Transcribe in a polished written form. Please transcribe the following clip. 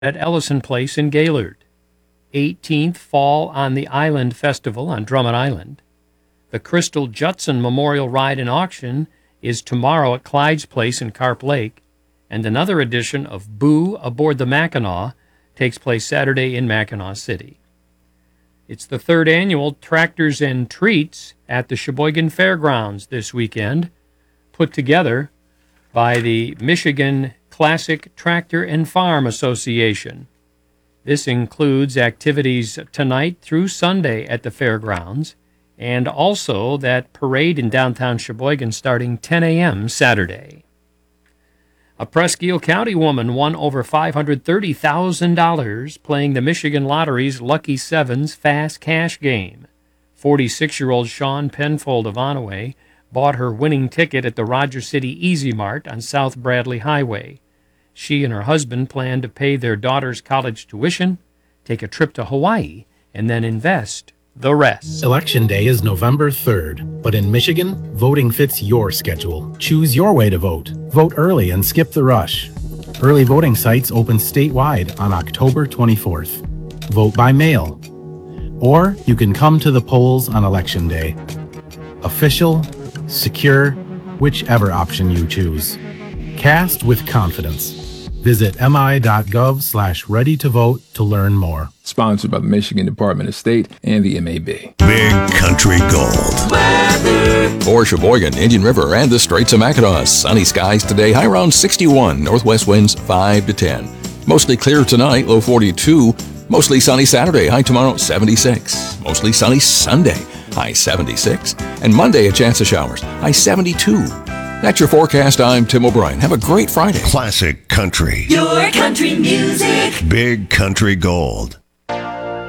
at Ellison Place in Gaylord. 18th Fall on the Island Festival on Drummond Island. The Crystal Judson Memorial Ride and Auction is tomorrow at Clyde's Place in Carp Lake, and another edition of Boo Aboard the Mackinac takes place Saturday in Mackinac City. It's the third annual Tractors and Treats at the Sheboygan Fairgrounds this weekend, put together by the Michigan Classic Tractor and Farm Association. This includes activities tonight through Sunday at the fairgrounds, and also that parade in downtown Sheboygan starting 10 a.m. Saturday. A Presque Isle County woman won over $530,000 playing the Michigan Lottery's Lucky Sevens Fast Cash game. 46-year-old Sean Penfold of Onaway bought her winning ticket at the Rogers City Easy Mart on South Bradley Highway. She and her husband plan to pay their daughter's college tuition, take a trip to Hawaii, and then invest the rest. Election Day is November 3rd, but in Michigan, voting fits your schedule. Choose your way to vote. Vote early and skip the rush. Early voting sites open statewide on October 24th. Vote by mail. Or you can come to the polls on Election Day. Official, secure, whichever option you choose. Cast with confidence. Visit mi.gov/ready-to-vote to learn more. Sponsored by the Michigan Department of State and the MAB. Big Country Gold. Weather. For Sheboygan, Indian River, and the Straits of Mackinac. Sunny skies today, high around 61. Northwest winds 5 to 10. Mostly clear tonight, low 42. Mostly sunny Saturday, high tomorrow 76. Mostly sunny Sunday, high 76. And Monday, a chance of showers, high 72. That's your forecast. I'm Tim O'Brien. Have a great Friday. Classic country. Your country music. Big Country Gold.